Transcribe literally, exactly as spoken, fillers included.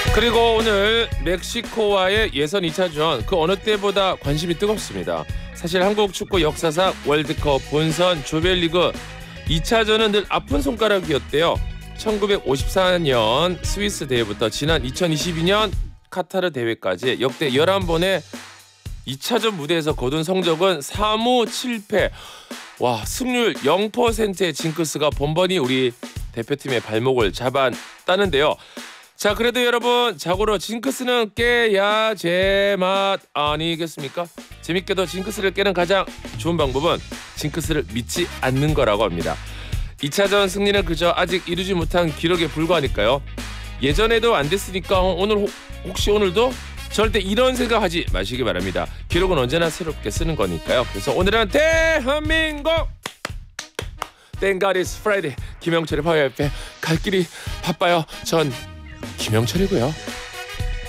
그리고 오늘 멕시코와의 예선 이 차전 그 어느 때보다 관심이 뜨겁습니다. 사실 한국 축구 역사상 월드컵 본선 조별리그 이 차전은 늘 아픈 손가락이었대요. 천구백오십사 년 스위스 대회부터 지난 이천이십이 년 카타르 대회까지 역대 열한 번의 이 차전 무대에서 거둔 성적은 삼 무 칠 패. 와, 승률 영 퍼센트의 징크스가 번번이 우리 대표팀의 발목을 잡았다는데요. 자, 그래도 여러분 자고로 징크스는 깨야 제맛 아니겠습니까? 재밌게도 징크스를 깨는 가장 좋은 방법은 징크스를 믿지 않는 거라고 합니다. 이 차전 승리는 그저 아직 이루지 못한 기록에 불과하니까요. 예전에도 안 됐으니까 오늘 혹시 오늘도 절대 이런 생각하지 마시기 바랍니다. 기록은 언제나 새롭게 쓰는 거니까요. 그래서 오늘은 대한민국 Thank God it's Friday 김영철의 파워에프엠 갈 길이 바빠요. 전 김영철이고요.